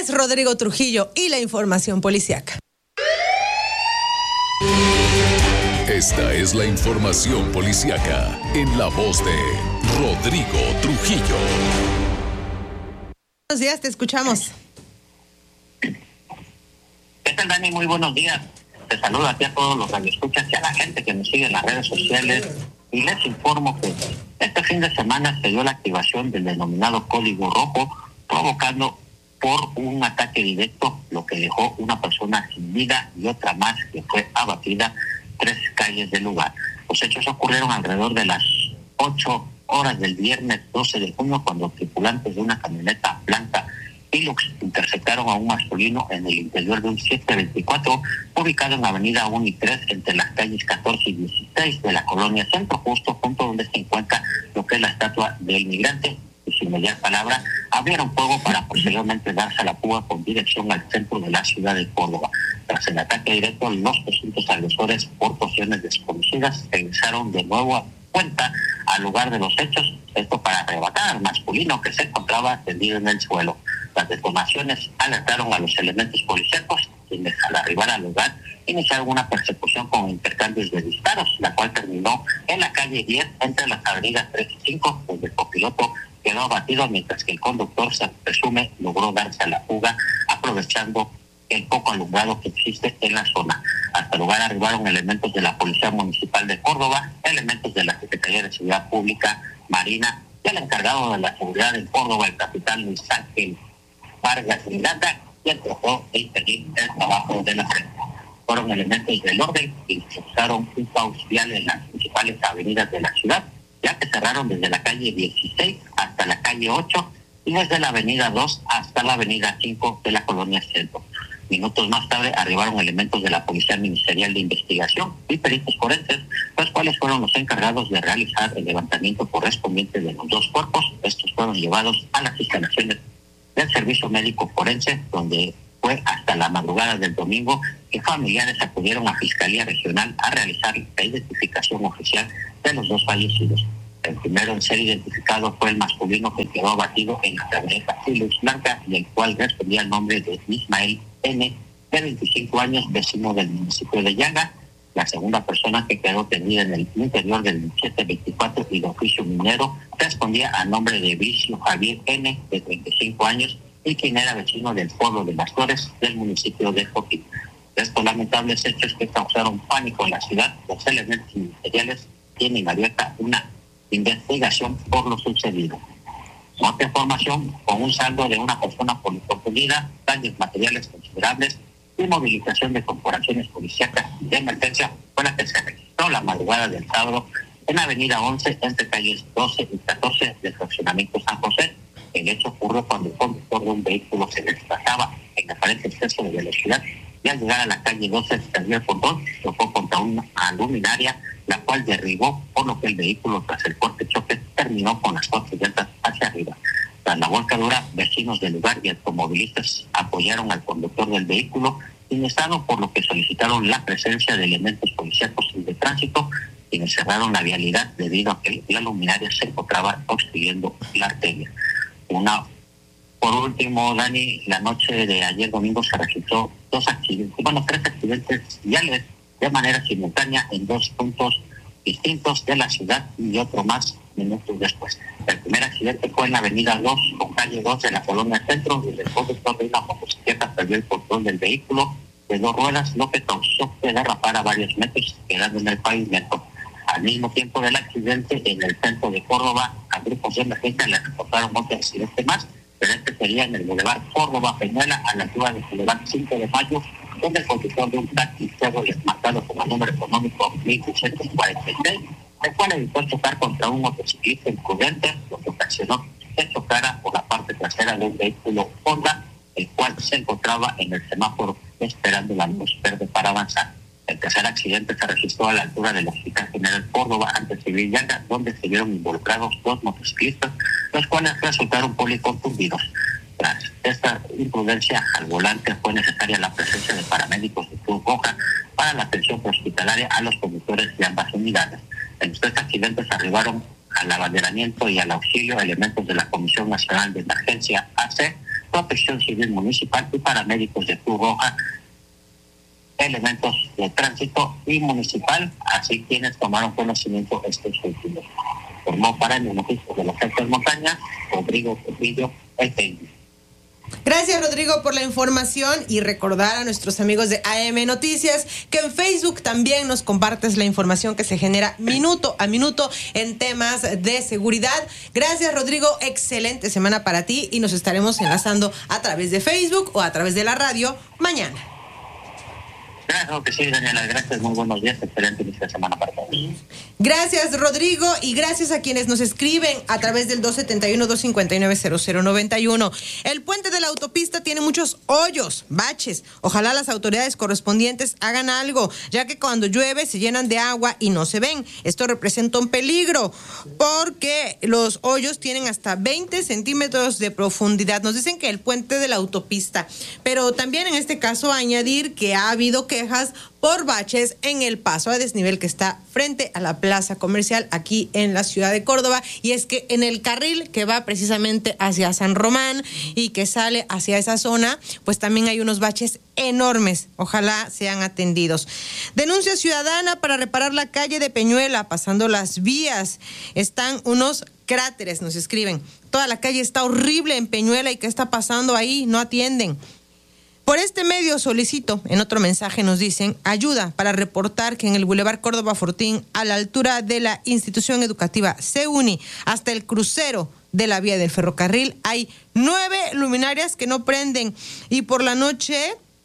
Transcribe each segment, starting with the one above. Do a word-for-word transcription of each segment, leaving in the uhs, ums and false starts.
es Rodrigo Trujillo y la información policíaca. Esta es la información policíaca en la voz de Rodrigo Trujillo. Buenos días, te escuchamos. ¿Qué tal, Dani? Muy buenos días. Te saludo aquí a todos los radioescuchas y a la gente que nos sigue en las redes sociales. Y les informo que este fin de semana se dio la activación del denominado Código Rojo, provocando por un ataque directo, lo que dejó una persona sin vida y otra más que fue abatida tres calles del lugar. Los hechos ocurrieron alrededor de las ocho horas del viernes doce de junio, cuando tripulantes de una camioneta blanca Hilux interceptaron a un masculino en el interior de un siete veinticuatro ubicado en la avenida uno y tres entre las calles catorce y dieciséis de la colonia Centro, justo junto donde se encuentra lo que es la estatua del migrante. Y sin mediar palabra, abrieron fuego para posteriormente darse a la fuga con dirección al centro de la ciudad de Córdoba. Tras el ataque directo, los presuntos agresores, por posiciones desconocidas, regresaron de nuevo a cuenta al lugar de los hechos, esto para arrebatar al masculino que se encontraba tendido en el suelo. Las detonaciones alertaron a los elementos policíacos, quienes al arribar al lugar iniciaron una persecución con intercambios de disparos, la cual terminó en la calle diez entre las avenidas tres y cinco, donde el copiloto quedó abatido, mientras que el conductor, se presume, logró darse a la fuga, aprovechando el poco alumbrado que existe en la zona. Hasta el lugar arribaron elementos de la Policía Municipal de Córdoba, elementos de la Secretaría de Seguridad Pública, Marina, y el encargado de la seguridad en Córdoba, el capitán Luis Ángel Vargas Miranda, quien trató de impedir el trabajo de la frente. Fueron elementos del orden que impulsaron un caos vial en las principales avenidas de la ciudad, ya que cerraron desde la calle dieciséis hasta la calle ocho y desde la avenida dos hasta la avenida cinco de la colonia Centro. Minutos más tarde arribaron elementos de la Policía Ministerial de Investigación y peritos forenses, los cuales fueron los encargados de realizar el levantamiento correspondiente de los dos cuerpos. Estos fueron llevados a las instalaciones del Servicio Médico Forense, donde fue hasta la madrugada del domingo que familiares acudieron a Fiscalía Regional a realizar la identificación oficial de los dos fallecidos. El primero en ser identificado fue el masculino que quedó abatido en la camioneta Hilux blanca, y el cual respondía al nombre de Ismael N., de veinticinco años, vecino del municipio de Yanga. La segunda persona que quedó tendida en el interior del siete veinticuatro y de oficio minero respondía al nombre de Vicio Javier N., de treinta y cinco años, y quien era vecino del pueblo de Las Flores, del municipio de Joaquín. Estos lamentables hechos que causaron pánico en la ciudad, los elementos ministeriales tienen abierta una investigación por lo sucedido. Otra información, con un saldo de una persona confundida, daños materiales considerables y movilización de corporaciones policíacas de emergencia, fue la que se registró la madrugada del sábado en la avenida once entre calles doce y catorce del fraccionamiento San José. El hecho ocurrió cuando el conductor de un vehículo se desplazaba en aparente exceso de velocidad y al llegar a la calle doce perdió el control, chocó contra una luminaria, la cual derribó, por lo que el vehículo, tras el fuerte choque, terminó con las cuatro llantas hacia arriba. Tras la volcadura, vecinos del lugar y automovilistas apoyaron al conductor del vehículo inestado, por lo que solicitaron la presencia de elementos policíacos y de tránsito, quienes cerraron la vialidad debido a que la luminaria se encontraba obstruyendo la arteria. Una, por último, Dani, la noche de ayer domingo se registró dos accidentes, bueno, tres accidentes viales de manera simultánea en dos puntos distintos de la ciudad y otro más minutos después. El primer accidente fue en la avenida dos con calle dos de la colonia Centro, donde el conductor de una motocicleta perdió el control del vehículo de dos ruedas, lo que causó que derrapara varios metros, quedando en el pavimento. Al mismo tiempo del accidente, en el centro de Córdoba, a grupos de emergencia le reportaron otro accidente más, pero este sería en el Boulevard Córdoba Peñuela, a la altura del Boulevard cinco de mayo, donde el conductor de un taxi Chevrolet marcado con el número económico mil seiscientos cuarenta y seis, el cual evitó chocar contra un motociclista imprudente, lo que ocasionó que chocara por la parte trasera de un vehículo Honda, el cual se encontraba en el semáforo esperando la luz verde para avanzar. El tercer accidente se registró a la altura del Hospital General Córdoba, ante Civil Llaga, donde se vieron involucrados dos motociclistas, los cuales resultaron policontundidos. Tras esta imprudencia al volante, fue necesaria la presencia de paramédicos de Cruz Roja para la atención hospitalaria a los conductores de ambas unidades. En estos accidentes arribaron al abanderamiento y al auxilio elementos de la Comisión Nacional de Emergencia A C, Protección Civil Municipal y paramédicos de Cruz Roja, elementos de tránsito y municipal, así quienes tomaron conocimiento estos últimos. Formó para el Noticias de las Altas Montañas, Rodrigo Trujillo, el técnico. Gracias, Rodrigo, por la información, y recordar a nuestros amigos de A M Noticias que en Facebook también nos compartes la información que se genera minuto a minuto en temas de seguridad. Gracias, Rodrigo, excelente semana para ti, y nos estaremos enlazando a través de Facebook o a través de la radio mañana. Claro que sí, Daniela, gracias, muy buenos días, excelente inicio de semana para todos. Gracias, Rodrigo, y gracias a quienes nos escriben a través del dos siete uno, dos cinco nueve, cero cero nueve uno. El puente de la autopista tiene muchos hoyos, baches. Ojalá las autoridades correspondientes hagan algo, ya que cuando llueve se llenan de agua y no se ven. Esto representa un peligro, porque los hoyos tienen hasta veinte centímetros de profundidad. Nos dicen que el puente de la autopista, pero también en este caso añadir que ha habido quejas por baches en el paso a desnivel que está frente a la plaza comercial aquí en la ciudad de Córdoba, y es que en el carril que va precisamente hacia San Román y que sale hacia esa zona, pues también hay unos baches enormes. Ojalá sean atendidos. Denuncia ciudadana para reparar la calle de Peñuela, pasando las vías. Están unos cráteres, nos escriben. Toda la calle está horrible en Peñuela, y ¿qué está pasando ahí? No atienden. Por este medio solicito, en otro mensaje nos dicen, ayuda para reportar que en el Boulevard Córdoba Fortín, a la altura de la institución educativa CEUNI, hasta el crucero de la vía del ferrocarril, hay nueve luminarias que no prenden, y por la noche,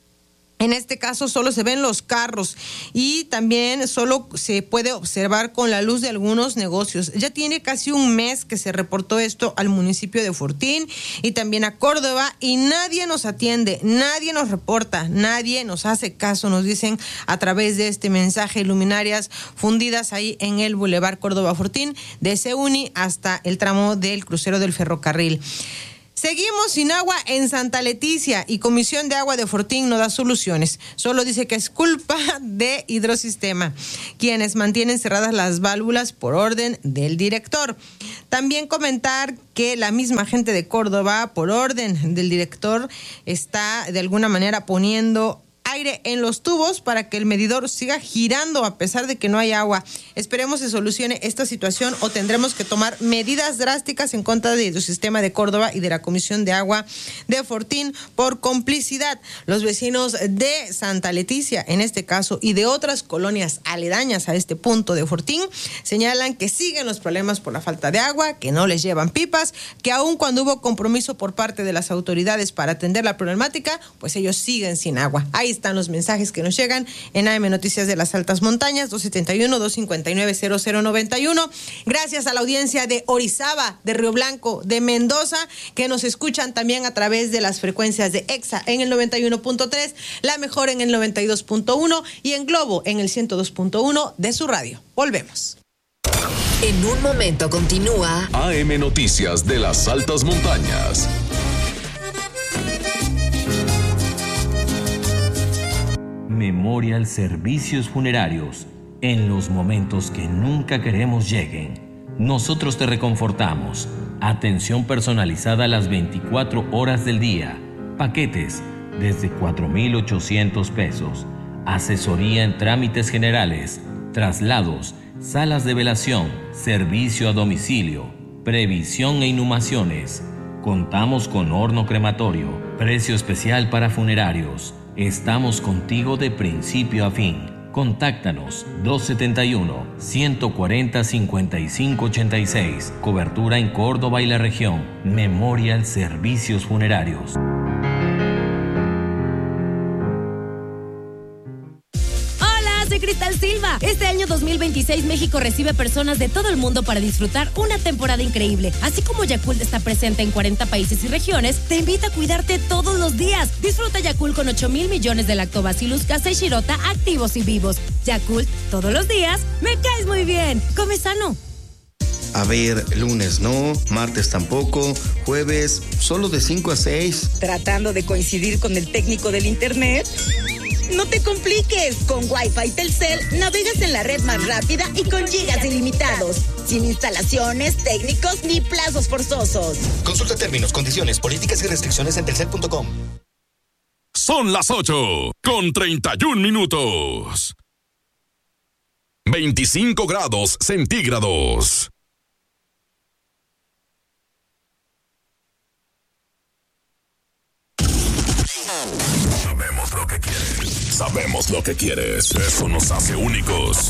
en este caso, solo se ven los carros, y también solo se puede observar con la luz de algunos negocios. Ya tiene casi un mes que se reportó esto al municipio de Fortín y también a Córdoba, y nadie nos atiende, nadie nos reporta, nadie nos hace caso, nos dicen a través de este mensaje. Luminarias fundidas ahí en el Boulevard Córdoba Fortín, de CEUNI hasta el tramo del crucero del ferrocarril. Seguimos sin agua en Santa Leticia, y Comisión de Agua de Fortín no da soluciones. Solo dice que es culpa de Hidrosistema, quienes mantienen cerradas las válvulas por orden del director. También comentar que la misma gente de Córdoba, por orden del director, está de alguna manera poniendo aire en los tubos para que el medidor siga girando a pesar de que no hay agua. Esperemos se solucione esta situación, o tendremos que tomar medidas drásticas en contra del Hidrosistema de Córdoba y de la Comisión de Agua de Fortín por complicidad. Los vecinos de Santa Leticia, en este caso, y de otras colonias aledañas a este punto de Fortín, señalan que siguen los problemas por la falta de agua, que no les llevan pipas, que aun cuando hubo compromiso por parte de las autoridades para atender la problemática, pues ellos siguen sin agua. Ahí están los mensajes que nos llegan en A M Noticias de las Altas Montañas, dos siete uno, dos cinco nueve, cero cero nueve uno. Gracias a la audiencia de Orizaba, de Río Blanco, de Mendoza, que nos escuchan también a través de las frecuencias de EXA en el noventa y uno punto tres, La Mejor en el noventa y dos punto uno y en Globo en el ciento dos punto uno de su radio. Volvemos. En un momento continúa A M Noticias de las Altas Montañas. Memorial Servicios Funerarios. En los momentos que nunca queremos lleguen, nosotros te reconfortamos. Atención personalizada las veinticuatro horas del día. Paquetes desde cuatro mil ochocientos pesos. Asesoría en trámites generales, traslados, salas de velación, servicio a domicilio, previsión e inhumaciones. Contamos con horno crematorio, precio especial para funerarios. Estamos contigo de principio a fin. Contáctanos dos siete uno, uno cuatro cero, cinco cinco ocho seis. Cobertura en Córdoba y la región. Memorial Servicios Funerarios. Soy Cristal Silva. Este año dos mil veintiséis México recibe personas de todo el mundo para disfrutar una temporada increíble. Así como Yakult está presente en cuarenta países y regiones, te invita a cuidarte todos los días. Disfruta Yakult con ocho mil millones de lactobacillus casei shirota activos y vivos. Yakult, todos los días, me caes muy bien. Come sano. A ver, lunes no, martes tampoco, jueves solo de cinco a seis. Tratando de coincidir con el técnico del internet. No te compliques. Con Wi-Fi Telcel navegas en la red más rápida y con gigas ilimitados. Sin instalaciones, técnicos ni plazos forzosos. Consulta términos, condiciones, políticas y restricciones en telcel punto com. Son las ocho con treinta y un minutos. veinticinco grados centígrados. Sabemos lo que quieres. Sabemos lo que quieres. Eso nos hace únicos.